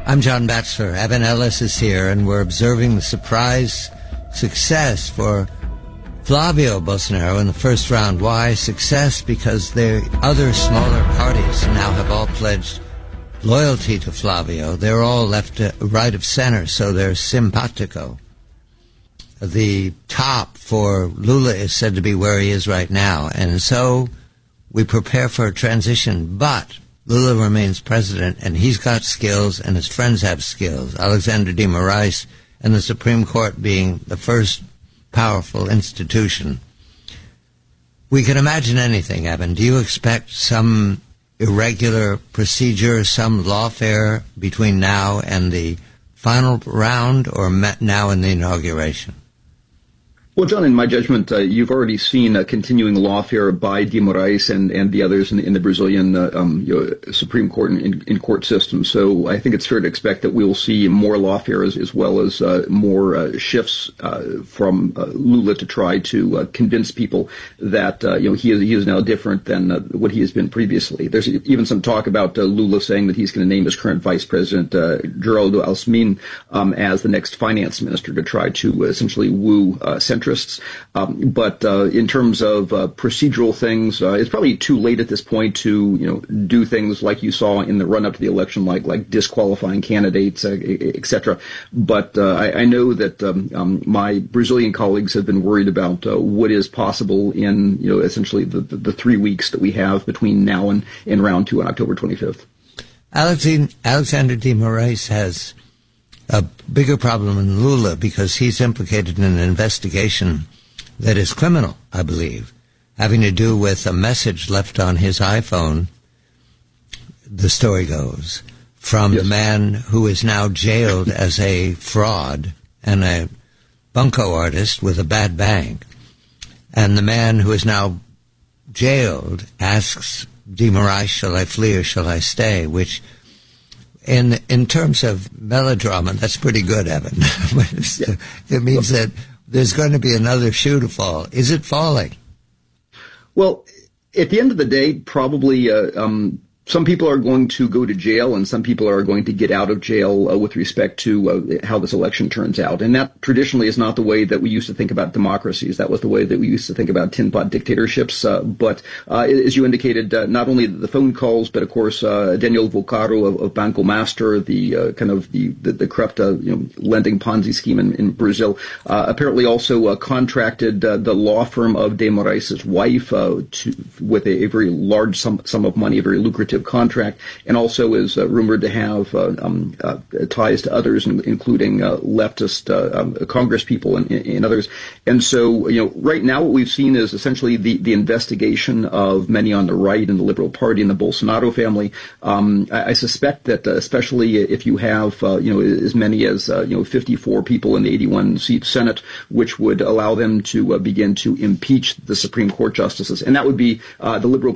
I'm John Batchelor. Evan Ellis is here, and we're observing the surprise success for Flavio Bolsonaro in the first round. Why success? Because the other smaller parties now have all pledged loyalty to Flavio. They're all left right of center, so they're simpatico. The top for Lula is said to be where he is right now, and so we prepare for a transition, but Lula remains president, and he's got skills, and his friends have skills. Alexander de Moraes and the Supreme Court being the first powerful institution. We can imagine anything, Evan. Do you expect some irregular procedure, some lawfare between now and the final round, or now in the inauguration? Well, John, in my judgment, you've already seen a continuing lawfare by de Moraes and the others in the Brazilian Supreme Court and court system. So I think it's fair to expect that we will see more lawfare as well as more shifts from Lula to try to convince people that he is now different than what he has been previously. There's even some talk about Lula saying that he's going to name his current vice president, Geraldo Alckmin, as the next finance minister to try to essentially woo centrists. But in terms of procedural things, it's probably too late at this point to do things like you saw in the run-up to the election, like disqualifying candidates, etc. But I know that my Brazilian colleagues have been worried about what is possible in essentially the 3 weeks that we have between now and round 2 on October 25th. Alexander de Moraes has a bigger problem than Lula because he's implicated in an investigation that is criminal, I believe, having to do with a message left on his iPhone, the story goes, from the man who is now jailed as a fraud and a bunco artist with a bad bank. And the man who is now jailed asks de Moraes, shall I flee or shall I stay, which in terms of melodrama, that's pretty good, Evan. It means that there's going to be another shoe to fall. Is it falling? Well, at the end of the day, probably some people are going to go to jail and some people are going to get out of jail with respect to how this election turns out. And that traditionally is not the way that we used to think about democracies. That was the way that we used to think about tin pot dictatorships. But as you indicated, not only the phone calls, but of course, Daniel Volcaro of Banco Master, the kind of the corrupt lending Ponzi scheme in Brazil, apparently also contracted the law firm of de Moraes' wife with a very large sum of money, a very lucrative contract, and also is rumored to have ties to others, including leftist Congress people and others. And so, right now what we've seen is essentially the investigation of many on the right in the Liberal Party and the Bolsonaro family. I suspect that especially if you have as many as 54 people in the 81-seat Senate, which would allow them to begin to impeach the Supreme Court justices, and that would be the Liberal